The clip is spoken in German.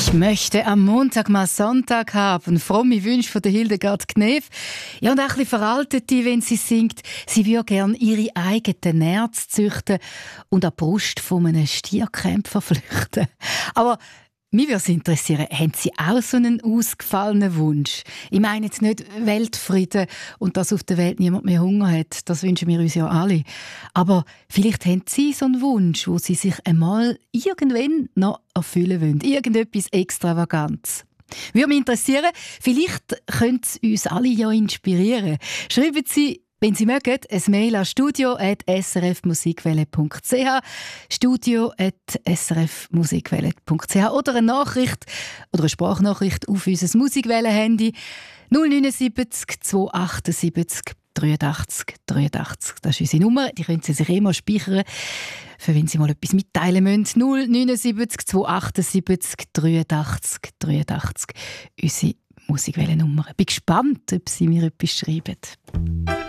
Ich möchte am Montag mal Sonntag haben. Fromme Wünsche von der Hildegard Knef. Ja, und auch ein bisschen veraltete, wenn sie singt, sie würde gerne ihre eigenen Nerz züchten und an die Brust von einem Stierkämpfer flüchten. Aber mich würde es interessieren, haben Sie auch so einen ausgefallenen Wunsch? Ich meine jetzt nicht Weltfrieden und dass auf der Welt niemand mehr Hunger hat. Das wünschen wir uns ja alle. Aber vielleicht haben Sie so einen Wunsch, wo Sie sich einmal irgendwann noch erfüllen wollen. Irgendetwas Extravagantes. Würde mich interessieren, vielleicht können Sie uns alle ja inspirieren. Schreiben Sie, wenn Sie mögen, ein Mail an studio@srfmusikwelle.ch, studio@srfmusikwelle.ch oder eine Nachricht oder eine Sprachnachricht auf unser Musikwelle-Handy 079 278 83 83. Das ist unsere Nummer, die können Sie sich immer speichern, für wenn Sie mal etwas mitteilen müssen. 079 278 83 83. Unsere Musikwelle-Nummer. Ich bin gespannt, ob Sie mir etwas schreiben.